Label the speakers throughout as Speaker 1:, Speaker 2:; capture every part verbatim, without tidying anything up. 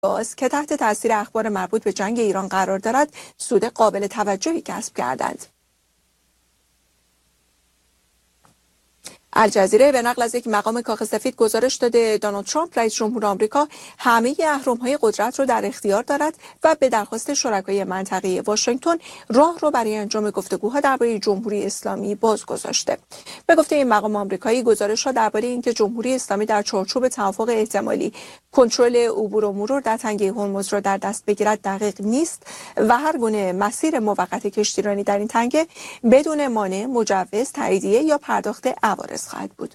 Speaker 1: گاز که تحت تاثیر اخبار مربوط به جنگ ایران قرار دارد سود قابل توجهی کسب کردند. الجزیره به نقل از یک مقام کاخ سفید گزارش داده دونالد ترامپ رئیس جمهور آمریکا همه اهرم‌های قدرت رو در اختیار دارد و به درخواست شرکای منطقه‌ای واشنگتن راه رو برای انجام گفتگوها درباره جمهوری اسلامی باز گذاشته. به گفته این مقام آمریکایی، گزارش‌ها درباره اینکه جمهوری اسلامی در چارچوب توافق احتمالی کنترل عبور و مرور در تنگه هرمز را در دست بگیرد دقیق نیست و هر گونه مسیر موقت کشتیرانی در این تنگه بدون مانع، مجوز، تاییدیه یا پرداخت عوارض خواهد بود.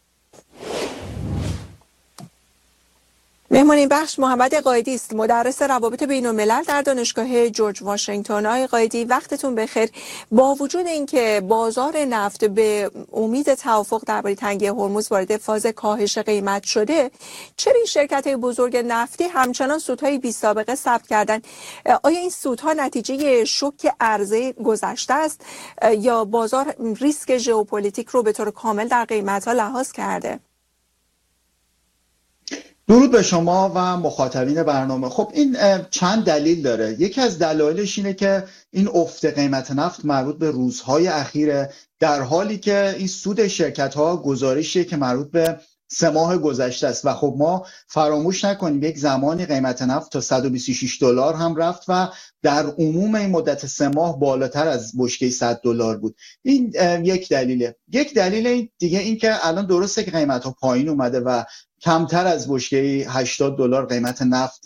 Speaker 1: مهمان این بخش محمد قائدی است، مدرس روابط بین الملل در دانشگاه جورج واشنگتن. آقای قائدی وقتتون بخیر. با وجود اینکه بازار نفت به امید توافق درباره تنگه هرمز وارد فاز کاهش قیمت شده، چرا این شرکت‌های بزرگ نفتی همچنان سودهای بی سابقه ثبت کردن؟ آیا این سودها نتیجه شوک عرضه گذشته است یا بازار ریسک ژئوپلیتیک رو به طور کامل در قیمت‌ها لحاظ کرده؟
Speaker 2: درود به شما و مخاطبین برنامه. خب این چند دلیل داره. یکی از دلایلش اینه که این افت قیمت نفت مربوط به روزهای اخیره، در حالی که این سود شرکت‌ها گزارشیه که مربوط به سه ماه گذشته است و خب ما فراموش نکنیم یک زمانی قیمت نفت تا صد و بیست و شش دلار هم رفت و در عموم این مدت سه ماه بالاتر از بشکه صد دلار بود. این یک دلیله. یک دلیل دیگه این که الان درسته که قیمت‌ها پایین اومده و کمتر از بشکه هشتاد دلار قیمت نفت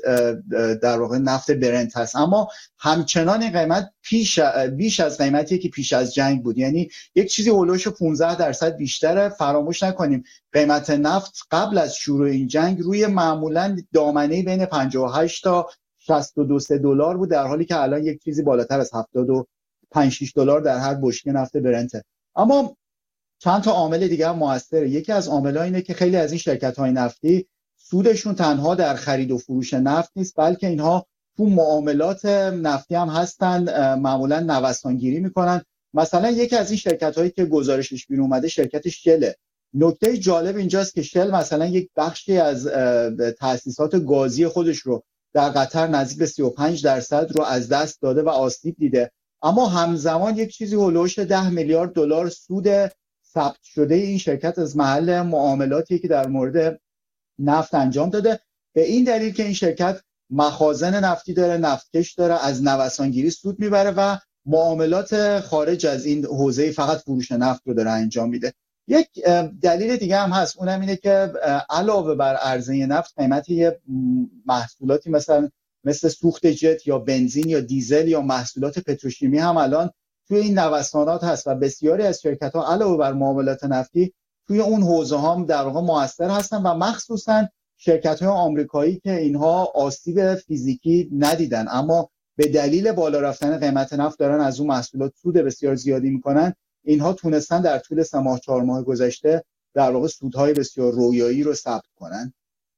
Speaker 2: در واقع نفت برنت هست، اما همچنان این قیمت پیش بیش از قیمتی که پیش از جنگ بود، یعنی یک چیزی هولوش پانزده درصد بیشتره. فراموش نکنیم قیمت نفت قبل از شروع این جنگ روی معمولاً دامنه بین پنجاه و هشت تا شصت و دو دلار بود، در حالی که الان یک چیزی بالاتر از هفتاد و پنج شش دلار در هر بشکه نفت برنته. اما چند تا عامل دیگه هم موثره. یکی از عامل‌ها اینه که خیلی از این شرکت‌های نفتی سودشون تنها در خرید و فروش نفت نیست، بلکه اینها تو معاملات نفتی هم هستن، معمولاً نوسانگیری میکنن. مثلا یکی از این شرکت‌هایی که گزارشش بیرون اومده شرکت شل. نکته جالب اینجاست که شل مثلا یک بخشی از تأسیسات گازی خودش رو در قطر نزدیک به سی و پنج درصد رو از دست داده و آسیب دیده، اما همزمان یک چیزی هولوش ده میلیارد دلار سود ثبت شده این شرکت از محل معاملاتی که در مورد نفت انجام داده. به این دلیل که این شرکت مخازن نفتی داره، نفتکش داره، از نوسانگیری سود میبره و معاملات خارج از این حوزه فقط فروش نفت رو داره انجام میده. یک دلیل دیگه هم هست، اونم اینه که علاوه بر عرضه نفت، قیمت یه محصولاتی مثلا مثل سوخت جت یا بنزین یا دیزل یا محصولات پتروشیمی هم الان توی این نوسانات هست و بسیاری از شرکت‌ها علاوه بر معاملات نفتی توی اون حوزه هم در واقع مؤثر هستن و مخصوصاً شرکت‌های آمریکایی که اینها آسیب فیزیکی ندیدن، اما به دلیل بالا رفتن قیمت نفت دارن از اون محصولات سود بسیار زیادی میکنن. اینها تونستن در طول سه ماه چهار ماه گذشته در واقع سودهای بسیار رویایی رو ثبت کنن.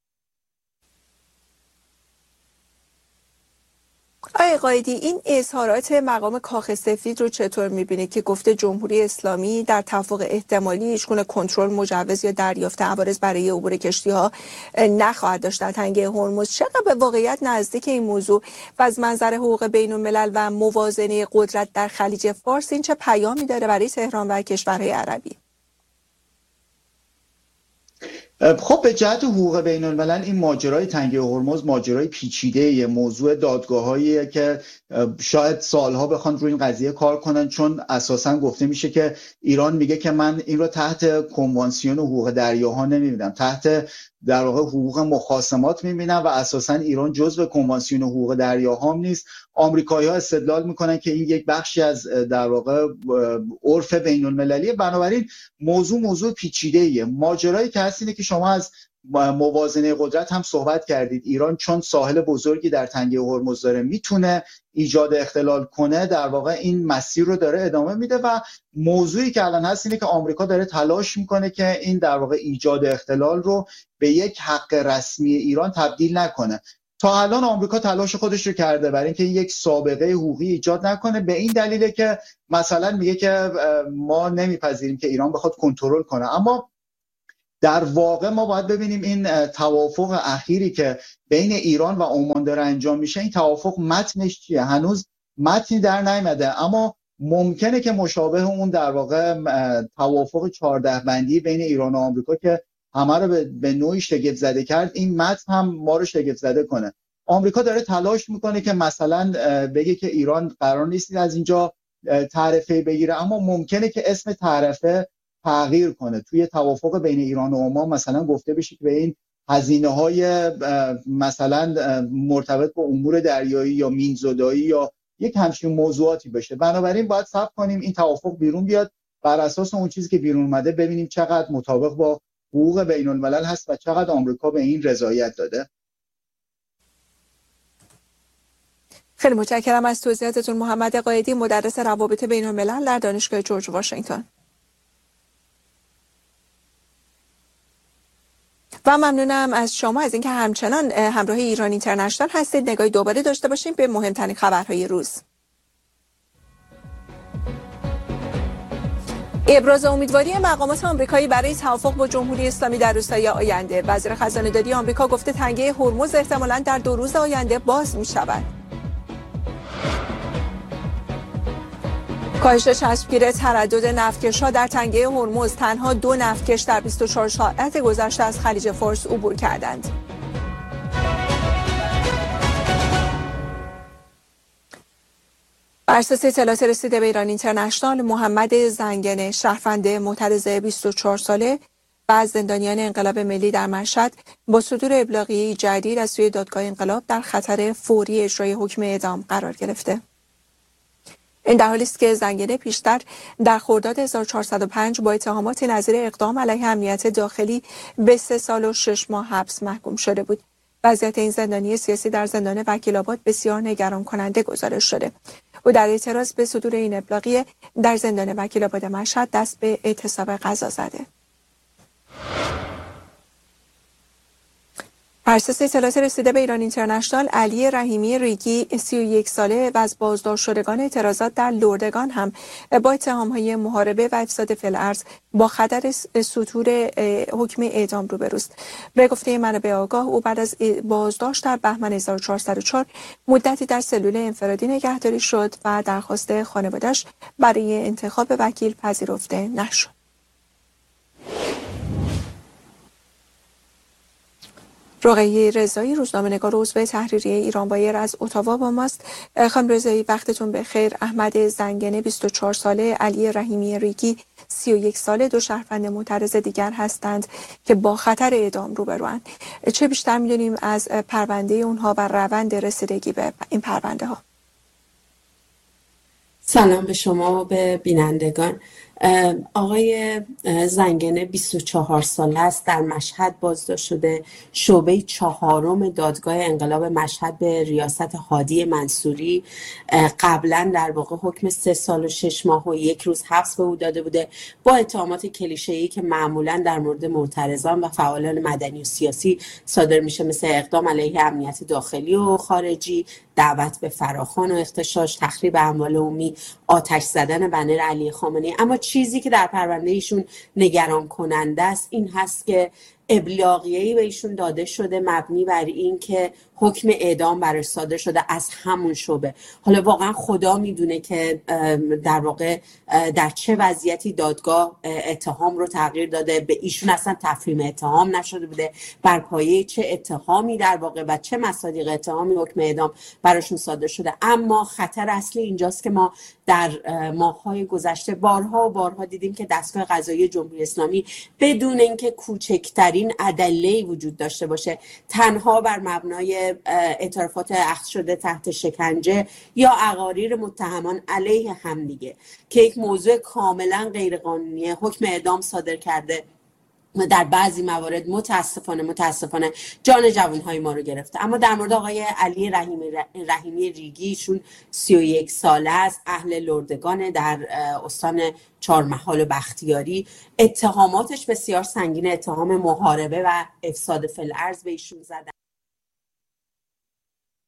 Speaker 1: آقای قائدی، این اظهارات مقام کاخ سفید رو چطور می‌بینید که گفته جمهوری اسلامی در توافق احتمالی هیچگونه کنترل، مجوز یا دریافت عوارض برای عبور کشتی‌ها نخواهد داشت در تنگه هرمز؟ چقدر به واقعیت نزدیک این موضوع و از منظر حقوق بین‌الملل و موازنه قدرت در خلیج فارس این چه پیامی داره برای تهران و کشورهای عربی؟
Speaker 2: خب به جهت حقوق بین الملل این ماجرای تنگه هرمز ماجرای پیچیده، موضوع دادگاهاییه که شاید سالها بخوان روی این قضیه کار کنن، چون اساسا گفته میشه که ایران میگه که من این رو تحت کنوانسیون حقوق دریاها نمیبینم، تحت در واقع حقوق مخاصمات میبینم و اساسا ایران جزو کنوانسیون حقوق دریاها هم نیست. آمریکایی‌ها استدلال میکنن که این یک بخشی از در واقع عرف بین المللیه. بنابراین موضوع موضوع پیچیده‌ایه. ماجرایی که هست اینه که شما از موازنه قدرت هم صحبت کردید. ایران چون ساحل بزرگی در تنگه هرمز داره میتونه ایجاد اختلال کنه، در واقع این مسیر رو داره ادامه میده و موضوعی که الان هست اینه که آمریکا داره تلاش میکنه که این در واقع ایجاد اختلال رو به یک حق رسمی ایران تبدیل نکنه. تا الان آمریکا تلاش خودش رو کرده برای اینکه یک سابقه حقوقی ایجاد نکنه، به این دلیله که مثلا میگه که ما نمیپذیریم که ایران بخواد کنترل کنه، اما در واقع ما باید ببینیم این توافق اخیری که بین ایران و عمان داره انجام میشه، این توافق متنش چیه؟ هنوز متنی در نیامده، اما ممکنه که مشابه اون در واقع توافق چهارده بندی بین ایران و آمریکا که همه رو به نوعی شگفت زده کرد، این متن هم ما رو شگفت زده کنه. آمریکا داره تلاش میکنه که مثلا بگه که ایران قرار نیست از اینجا تعرفه بگیره، اما ممکنه که اسم تعرفه تغییر کنه. توی توافق بین ایران و عمان مثلا گفته بشه که به این هزینه‌های مثلا مرتبط با امور دریایی یا مینزدایی یا یک همچین موضوعاتی بشه. بنابراین باید صبر کنیم این توافق بیرون بیاد، بر اساس اون چیزی که بیرون اومده ببینیم چقدر مطابق با حقوق بین الملل هست و چقدر آمریکا به این رضایت داده.
Speaker 1: خیلی متشکرم از توضیحاتتون محمد قائدی، مدرس روابط بین الملل در دانشگاه جورج واشنگتن. و ممنونم از شما از اینکه همچنان همراه ایران اینترنشنال هستید. نگاهی دوباره داشته باشیم به مهمترین خبرهای روز. ابراز امیدواری مقامات آمریکایی برای توافق با جمهوری اسلامی در روزهای آینده. وزیر خزانه‌داری آمریکا گفته تنگه هرمز احتمالاً در دو روز آینده باز می‌شود. کاهش چشمگیر تردد نفتکش‌ها در تنگه هرمز. تنها دو نفتکش در بیست و چهار ساعت گذشته از خلیج فارس عبور کردند. بر اساس اطلاعات رسیده به ایران اینترنشنال، محمد زنگنه، شهروند معترض بیست و چهار ساله و از زندانیان انقلاب ملی در مشهد، با صدور ابلاغیه‌ای جدید از سوی دادگاه انقلاب در خطر فوری اجرای حکم اعدام قرار گرفته. این در حالی است که زنگنه پیشتر در خرداد هزار و چهارصد و پنج با اتهامات نظیر اقدام علیه امنیت داخلی به سه سال و شش ماه حبس محکوم شده بود. وضعیت این زندانی سیاسی در زندان وکیل‌آباد بسیار نگران کننده گزارش شده. او در اعتراض به صدور این ابلاغیه در زندان وکیل‌آباد مشهد دست به اعتصاب غذا زده. بر اساس اطلاعات رسیده به ایران اینترنشنال، علی رحیمی ریگی سی و یک ساله و از بازداشت شدگان اعتراضات در لردگان هم با اتهام‌های محاربه و افساد فی‌الارض با خطر صدور حکم اعدام روبروست. به گفته منابع آگاه، او بعد از بازداشت در بهمن هزار و چهارصد و چهار مدتی در سلول انفرادی نگهداری شد و درخواست خانواده‌اش برای انتخاب وکیل پذیرفته نشد. رقیه رضایی، روزنامه‌نگار و عضو تحریریه ایران بایر از اتاوا با ماست. خانم رضایی وقتتون بخیر. احمد زنگنه بیست و چهار ساله، علی رحیمی ریگی سی و یک ساله، دو شهروند معترض دیگر هستند که با خطر اعدام روبروند. چه بیشتر می‌دونیم از پرونده اونها و روند رسیدگی به این پرونده ها؟
Speaker 3: سلام به شما و به بینندگان. آقای زنگنه بیست و چهار ساله است، در مشهد بازداشت شده. شعبه چهارم دادگاه انقلاب مشهد به ریاست هادی منصوری قبلا در واقع حکم سه سال و شش ماه و یک روز حبس به او داده بوده با اتهامات کلیشه‌ای که معمولا در مورد معترضان و فعالان مدنی و سیاسی صادر میشه، مثل اقدام علیه امنیت داخلی و خارجی، دعوت به فراخوان و اغتشاش، تخریب اموال عمومی، آتش زدن بنر علی خامنه‌ای. اما چیزی که در پرونده ایشون نگران کننده است این هست که ابلاغیه‌ای به ایشون داده شده مبنی بر این که حکم اعدام براش صادر شده از همون شعبه. حالا واقعا خدا میدونه که در واقع در چه وضعیتی دادگاه اتهام رو تغییر داده، به ایشون اصلا تفهیم اتهام نشده بوده، بر پایه چه اتهامی در واقع و چه مصادیق اتهامی حکم اعدام براشون صادر شده. اما خطر اصلی اینجاست که ما در ماه‌های گذشته بارها و بارها دیدیم که دستگاه قضایی جمهوری اسلامی بدون اینکه کوچکترین ادله‌ای وجود داشته باشه، تنها بر مبنای اعترافات اخذ شده تحت شکنجه یا اقاریر متهمان علیه همدیگه که یک موضوع کاملا غیرقانونی حکم اعدام صادر کرده، در بعضی موارد متاسفانه متاسفانه جان جوانهای ما رو گرفته. اما در مورد آقای علی رحیمی رحیمی ریگیشون سی و یک ساله است، اهل لردگان در استان چهارمحال و بختیاری. اتهاماتش بسیار سنگین، اتهام محاربه و افساد فی‌الارض به ایشون زدن.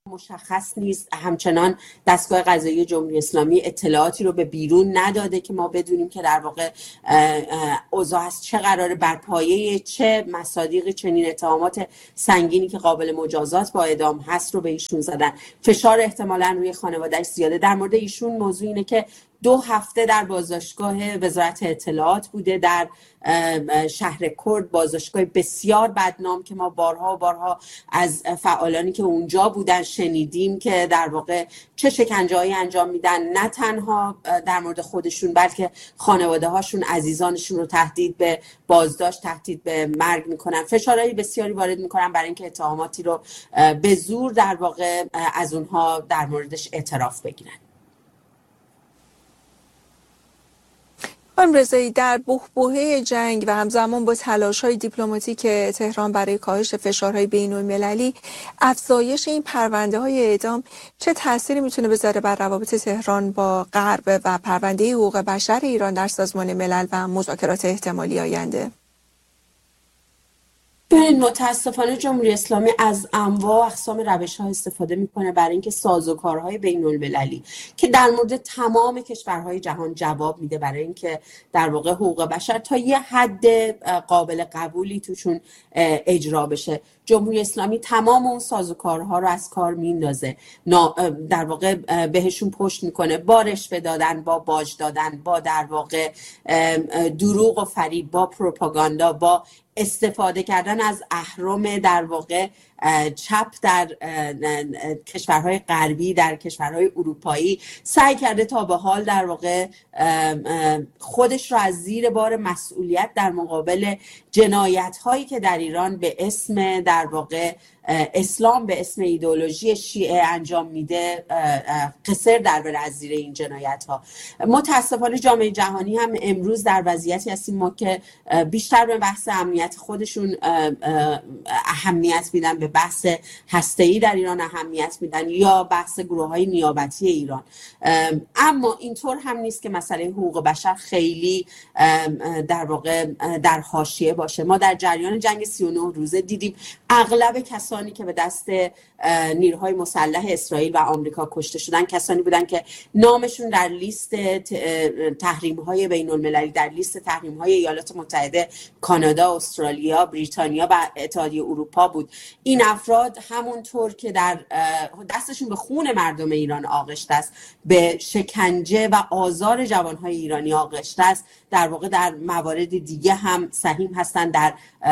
Speaker 3: مشخص نیست. همچنان دستگاه قضایی جمهوری اسلامی اطلاعاتی رو به بیرون نداده که ما بدونیم که در واقع اوضاع از چه قراره، بر پایه چه مصادیق چنین اتهامات سنگینی که قابل مجازات با اعدام هست رو به ایشون زدن. فشار احتمالاً روی خانواده‌اش زیاده. در مورد ایشون موضوع اینه که دو هفته در بازداشتگاه وزارت اطلاعات بوده در شهر کرد، بازداشتگاه بسیار بدنام که ما بارها و بارها از فعالانی که اونجا بودن شنیدیم که در واقع چه شکنجه‌هایی انجام میدن، نه تنها در مورد خودشون بلکه خانواده هاشون، عزیزانشون رو تهدید به بازداشت، تهدید به مرگ میکنن، فشارهای بسیاری وارد میکنن برای اینکه اتهاماتی رو به زور در واقع از اونها در موردش اعتراف بگیرن.
Speaker 1: خانم رضایی، در بحبوحه جنگ و همزمان با تلاش‌های دیپلماتیک تهران برای کاهش فشارهای بین‌المللی، افزایش این پرونده‌های اعدام چه تأثیری میتونه بذاره بر روابط تهران با غرب و پرونده حقوق بشر ایران در سازمان ملل و مذاکرات احتمالی آینده؟
Speaker 3: ببینید، متاسفانه جمهوری اسلامی از انواع و اقسام روش‌ها استفاده میکنه برای اینکه سازوکارهای بین‌المللی که در مورد تمام کشورهای جهان جواب میده برای اینکه در واقع حقوق بشر تا یه حد قابل قبولی توشون اجرا بشه، جمهوری اسلامی تمام اون سازوکارها رو از کار میندازه، در واقع بهشون پشت میکنه، با رشوه دادن، با باج دادن، با در واقع دروغ و فریب، با پروپاگاندا، با استفاده کردن از اهرم در واقع چپ در کشورهای غربی، در کشورهای اروپایی، سعی کرده تا به حال در واقع خودش رو از زیر بار مسئولیت در مقابل جنایت هایی که در ایران به اسم در واقع اسلام، به اسم ایدئولوژی شیعه انجام میده قصر در بره از زیر این جنایت ها. متاسفانه جامعه جهانی هم امروز در وضعیتی هستیم ما که بیشتر به بحث امنیت خودشون اهمیت میدن، به بحث هسته‌ای در ایران اهمیت میدن یا بحث گروه‌های نیابتی ایران. اما اینطور هم نیست که مسئله حقوق بشر خیلی در واقع در حاشیه باشه. ما در جریان جنگ سی و نه روزه دیدیم اغلب کسانی که به دست نیروهای مسلح اسرائیل و آمریکا کشته شدن کسانی بودن که نامشون در لیست تحریم‌های بین‌المللی، در لیست تحریم‌های ایالات متحده، کانادا، استرالیا، بریتانیا و اتحادیه اروپا بود. این افراد همونطور که در دستشون به خون مردم ایران آغشته است، به شکنجه و آزار جوانهای ایرانی آغشته است، در واقع در موارد دیگه هم سهیم هستند در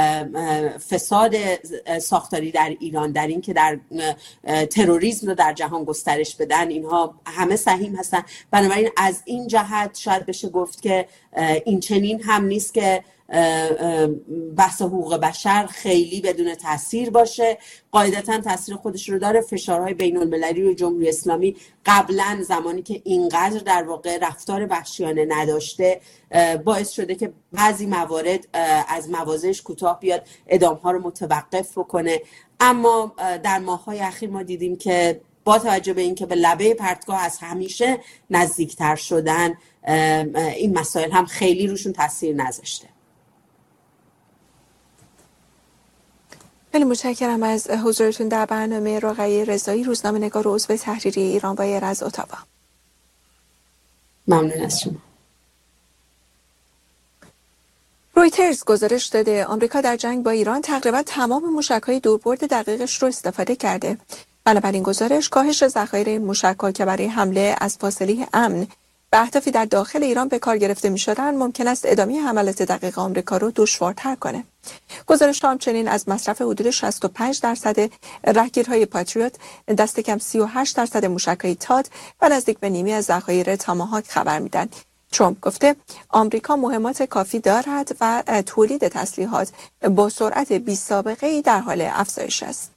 Speaker 3: فساد ساختاری در ایران، در این که در تروریسم رو در جهان گسترش بدن، اینها همه سهیم هستن. بنابراین از این جهت شاید بشه گفت که این چنین هم نیست که بحث حقوق بشر خیلی بدون تاثیر باشه. قاعدتا تاثیر خودش رو داره. فشارهای بین المللی رو جمهوری اسلامی قبلا زمانی که اینقدر در واقع رفتار وحشیانه نداشته باعث شده که بعضی موارد از موازهش کوتاه بیاد، اعدام‌ها رو متوقف بکنه. اما در ماه‌های اخیر ما دیدیم که با توجه به اینکه به لبه پرتگاه از همیشه نزدیکتر شدن، این مسائل هم خیلی روشون تاثیر نذاشته.
Speaker 1: خیلی متشکرم از حضورتون در برنامه رقیه رضایی، روزنامه‌نگار و عضو تحریریه ایران وایر از اتاوا.
Speaker 3: ممنون از شما.
Speaker 1: رویترز گزارش داده آمریکا در جنگ با ایران تقریبا تمام موشک‌های دوربرد دقیقش رو استفاده کرده. بنابراین گزارش کاهش ذخایر این موشک‌ها که برای حمله از فاصله امن به اهدافی در داخل ایران به کار گرفته می‌شدند ممکن است ادامه حملات دقیق آمریکا رو دشوارتر کنه. گزارش همچنین از مصرف حدود شصت و پنج درصد راکت‌های پاتریوت، دست کم سی و هشت درصد موشک‌های تاد و نزدیک به نیمی از ذخایر تاماهاک خبر میدن. ترامپ گفته آمریکا مهمات کافی دارد و تولید تسلیحات با سرعت بی سابقه‌ای در حال افزایش است.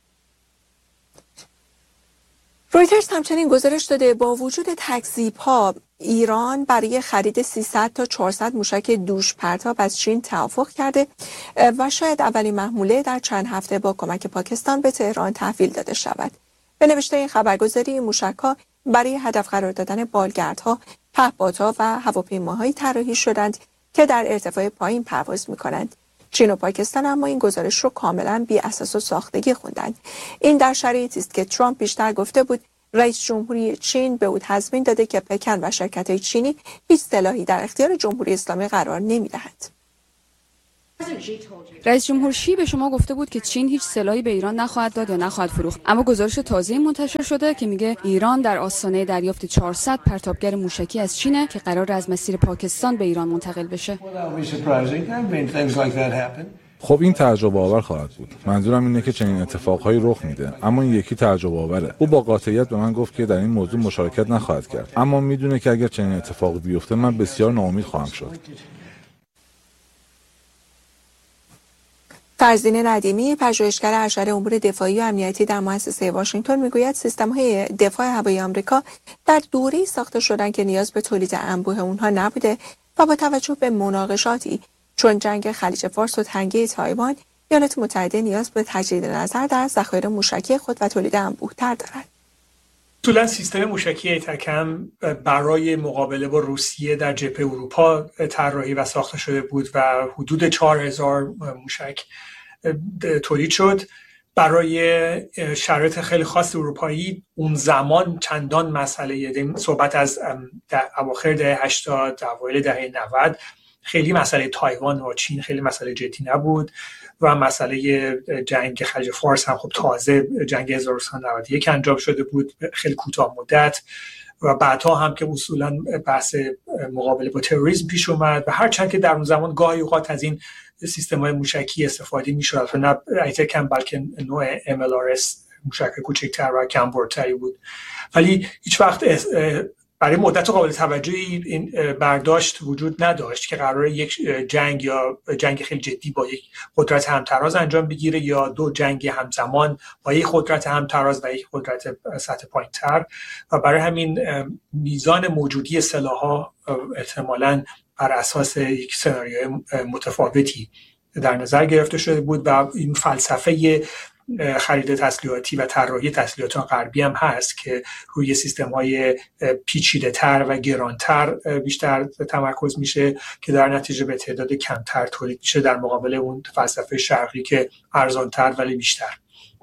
Speaker 1: رویترز همچنین گزارش داده با وجود تکذیب‌ها ایران برای خرید سیصد تا چهارصد موشک دوش پرتاب از چین توافق کرده و شاید اولین محموله در چند هفته با کمک پاکستان به تهران تحویل داده شود. به نوشته این خبرگزاری این موشک‌ها برای هدف قرار دادن بالگردها، پهپادها و هواپیماهایی طراحی شدند که در ارتفاع پایین پرواز می‌کنند. چین و پاکستان اما این گزارش رو کاملا بی اساس و ساختگی خوندند. این در شرایطی است که ترامپ بیشتر گفته بود رئیس جمهوری چین به او تضمین داده که پکن و شرکت‌های چینی هیچ سلاحی در اختیار جمهوری اسلامی قرار نمی‌دهد.
Speaker 4: رئیس جمهور شی به شما گفته بود که چین هیچ سلاحی به ایران نخواهد داد یا نخواهد فروخت، اما گزارش تازه‌ای منتشر شده که میگه ایران در آستانه دریافت چهارصد پرتابگر موشکی از چینه که قرار از مسیر پاکستان به ایران منتقل بشه.
Speaker 5: خب این تعجب آور خواهد بود. منظورم اینه که چنین اتفاقهایی رخ میده، اما این یکی تعجب آوره. او با قاطعیت به من گفت که در این موضوع مشارکت نخواهد کرد، اما میدونه که اگر چنین اتفاقی بیفته من بسیار ناامید خواهم شد.
Speaker 1: فرزین ندیمی، پژوهشگر ارشد امور دفاعی و امنیتی در مؤسسه واشنگتن، میگوید سیستم‌های دفاع هوایی آمریکا در دوره‌ای ساخته شدند که نیاز به تولید انبوه اونها نبوده و با توجه به مناقشاتی چون جنگ خلیج فارس و تنگه تایوان، ایالات متحده نیاز به تجدید نظر در ذخایر موشکی خود و تولید انبوه‌تر دارد.
Speaker 6: اصولا سیستم موشکی ایتکم برای مقابله با روسیه در جبهه اروپا طراحی و ساخته شده بود و حدود چهار هزار موشک تولید شد. برای شرایط خیلی خاص اروپایی اون زمان چندان مسئله، صحبت از اواخر دهه هشتاد اوایل دهه نود، خیلی مسئله تایوان و چین خیلی مسئله جدی نبود و مسئله جنگ خلیج فارس هم خب تازه جنگ هزار و نهصد و نود و یک انجام شده بود، خیلی کوتاه مدت، و بعدها هم که اصولا بحث مقابله با تروریسم پیش اومد و هرچند که در اون زمان گاهی اوقات از این سیستم‌های موشکی استفاده می‌شد، نه ایتکم بلکه نوع ام ال آر اس موشک کوچکتر و کمبرتری بود، ولی هیچ وقت برای مدت قابل توجهی این برداشت وجود نداشت که قراره یک جنگ یا جنگ خیلی جدی با یک قدرت همتراز انجام بگیره یا دو جنگ همزمان با یک قدرت همتراز و یک قدرت سطح پایین‌تر، و برای همین میزان موجودی سلاح‌ها احتمالاً بر اساس یک سناریوی متفاوتی در نظر گرفته شده بود و این فلسفه خرید تسلیحاتی و طراحی تسلیحات غربی هم هست که روی سیستم‌های پیچیده‌تر و گرانتر بیشتر تمرکز میشه که در نتیجه به تعداد کمتر تولید میشه در مقابل اون فلسفه شرقی که ارزانتر ولی بیشتر.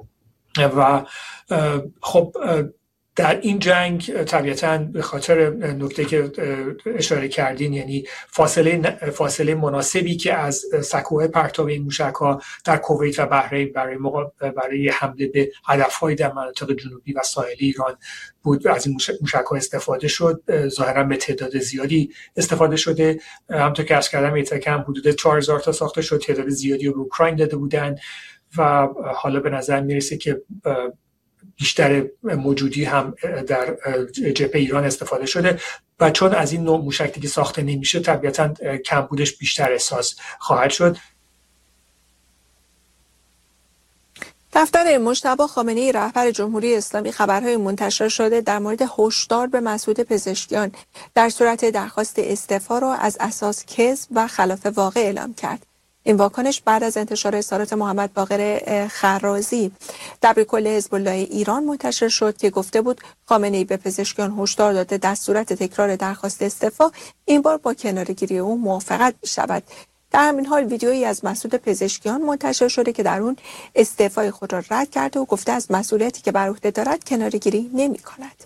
Speaker 6: و خب در این جنگ طبیعتاً به خاطر نکته که اشاره کردین، یعنی فاصله فاصله مناسبی که از سکوهای پرتاب این موشک‌ها در کویت و بحرین برای برای حمله به هدف‌های در مناطق جنوبی و ساحلی ایران بود، از این موشک‌ها استفاده شد. ظاهراً به تعداد زیادی استفاده شده. همونطور که عرض کردم ایتکم حدود چهار هزار تا ساخته شد، تعداد زیادی رو به اوکراین داده بودن و حالا به نظر میرسه که بیشتر موجودی هم در جبهه ایران استفاده شده و چون از این نوع موشک دیگه ساخته نمیشه طبیعتاً کمبودش بیشتر احساس خواهد شد.
Speaker 1: دفتر مجتبی خامنه‌ای رهبر جمهوری اسلامی خبرهای منتشر شده در مورد هشدار به مسعود پزشکیان در صورت درخواست استعفا را از اساس کذب و خلاف واقع اعلام کرد. این واکنش بعد از انتشار اظهارات محمد باقر خرازی دبیرکل حزب الله ایران منتشر شد که گفته بود خامنه‌ای به پزشکیان هشدار داده در صورت تکرار درخواست استعفا این بار با کناره‌گیری او موافقت می‌شود. در همین حال ویدیویی از مسعود پزشکیان منتشر شده که در اون استعفای خود را رد کرده و گفته از مسئولیتی که بر عهده دارد کناره‌گیری نمی‌کند.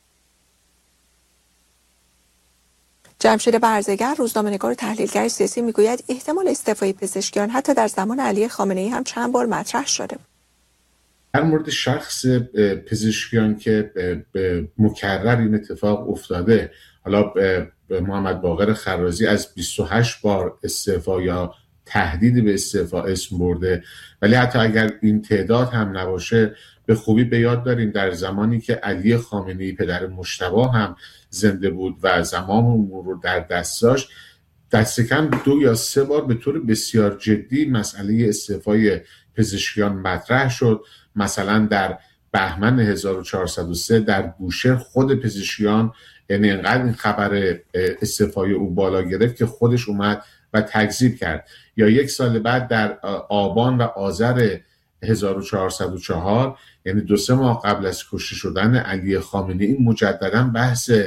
Speaker 1: جمشید برزگر، روزنامه‌نگار و تحلیلگر سیاسی، میگوید احتمال استعفای پزشکیان حتی در زمان علی خامنه‌ای هم چند بار مطرح شده.
Speaker 7: در مورد شخص پزشکیان که به مکرر این اتفاق افتاده، حالا محمد باقر خرازی از بیست و هشت بار استعفا یا تهدید به استعفا اسم برده، ولی حتی اگر این تعداد هم نباشه به خوبی به یاد داریم در زمانی که علی خامنه‌ای پدر مجتبی هم زنده بود و زمام امور رو در دست داشت، دست کم دو یا سه بار به طور بسیار جدی مسئله استعفای پزشکیان مطرح شد. مثلا در بهمن هزار و چهارصد و سه در بوشهر خود پزشکیان، یعنی انقدر این خبر استعفای او بالا گرفت که خودش اومد و تکذیب کرد. یا یک سال بعد در آبان و آذر هزار و چهارصد و چهار، یعنی دو سه ماه قبل از کشته شدن علی خامنه‌ای، مجددا بحث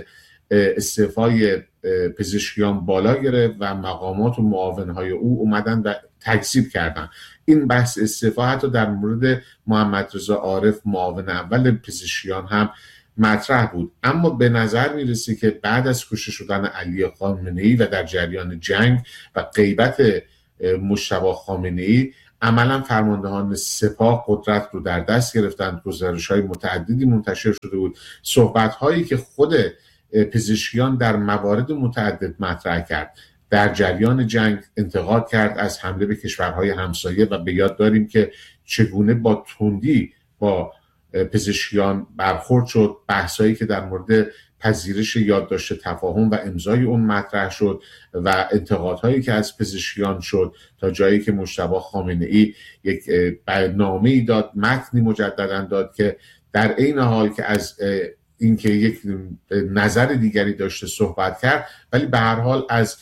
Speaker 7: استعفای پزشکیان بالا گرفت و مقامات و معاونهای او اومدن و تکذیب کردن. این بحث استعفا حتی در مورد محمد رضا عارف معاون اول پزشکیان هم مطرح بود. اما به نظر میرسه که بعد از کشته شدن علی خامنه‌ای و در جریان جنگ و غیبت مجتبی خامنه‌ای عملا فرماندهان سپاه قدرت رو در دست گرفتند. گزارش‌های متعددی منتشر شده بود، صحبت‌هایی که خود پزشکیان در موارد متعدد مطرح کرد. در جریان جنگ انتقاد کرد از حمله به کشورهای همسایه و به یاد داریم که چگونه با تندی با پزشکیان برخورد شد. بحثایی که در مورد پذیرش یادداشت تفاهم و امضای اون مطرح شد و انتقادهایی که از پزشکیان شد تا جایی که مجتبی خامنه‌ای یک نامه‌ای داد، متنی مجددا داد که در عین حال که از اینکه یک نظر دیگری داشته صحبت کرد، ولی به هر حال از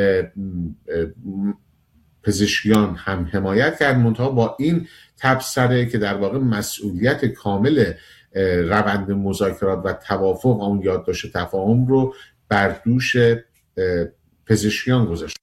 Speaker 7: پزشکیان هم حمایت کرد، منتها با این تبصره که در واقع مسئولیت کامل روند مذاکرات و توافق و اون یادداشت تفاهم رو بر دوش پزشکیان گذاشت.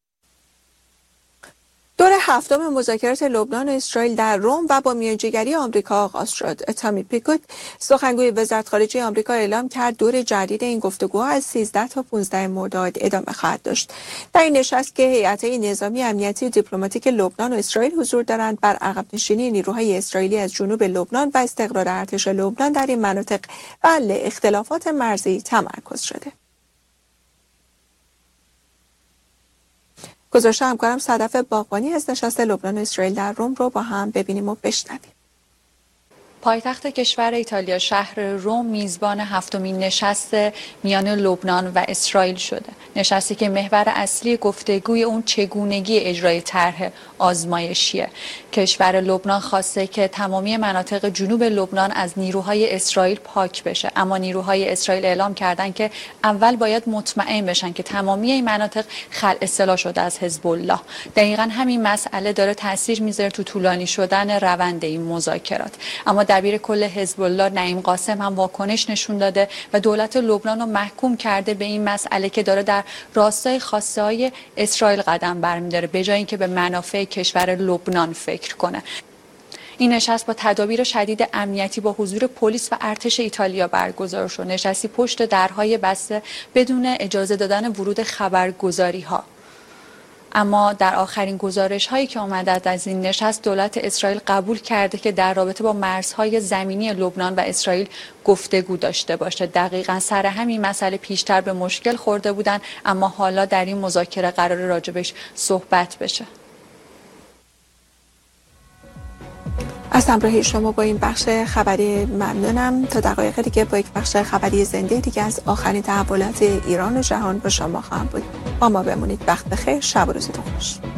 Speaker 1: دور هفتم مذاکرات لبنان و اسرائیل در روم و با میانجیگری آمریکا آغاز شد. تامی پیکوت، سخنگوی وزارت خارجه آمریکا، اعلام کرد دور جدید این گفتگوها از سیزده تا پانزده مرداد ادامه خواهد داشت. در این نشست که هیئت‌های نظامی، امنیتی و دیپلماتیک لبنان و اسرائیل حضور دارند، بر عقب نشینی نیروهای اسرائیلی از جنوب لبنان و استقرار ارتش لبنان در این مناطق و حل اختلافات مرزی تمرکز شده. گزارش همکارم صدف باغبانی از نشست لبنان و اسرائیل در روم رو با هم ببینیم و بشنویم.
Speaker 8: پایتخت کشور ایتالیا شهر روم میزبان هفتمین نشست میان لبنان و اسرائیل شده. نشستی که محور اصلی گفتگوی اون چگونگی اجرای طرح آزمایشیه. کشور لبنان خواسته که تمامی مناطق جنوب لبنان از نیروهای اسرائیل پاک بشه، اما نیروهای اسرائیل اعلام کردن که اول باید مطمئن بشن که تمامی این مناطق خلع اصطلاح شده از حزب الله. دقیقاً همین مسئله داره تاثیر میذاره تو طولانی شدن روند این مذاکرات. اما دبیر کل حزب الله نعیم قاسم هم واکنش نشون داده و دولت لبنان رو محکوم کرده به این مسئله که داره در راستای خواسته های اسرائیل قدم برمی‌داره، به جای اینکه به منافع کشور لبنان فکر کنه. این نشست با تدابیر شدید امنیتی با حضور پلیس و ارتش ایتالیا برگزار شد. نشستی پشت درهای بسته بدون اجازه دادن ورود خبرگزاری‌ها. اما در آخرین گزارش هایی که آمده از این نشست، دولت اسرائیل قبول کرده که در رابطه با مرزهای زمینی لبنان و اسرائیل گفتگو داشته باشه. دقیقاً سر همین مسئله پیشتر به مشکل خورده بودن، اما حالا در این مذاکره قرار راجبش صحبت بشه.
Speaker 1: از همراهی شما با این بخش خبری ممنونم. تا دقایق دیگه با یک بخش خبری زنده دیگه از آخرین تحولات ایران و جهان با شما خواهم بود. با ما بمونید. وقت بخیر. شب و روزتون خوش.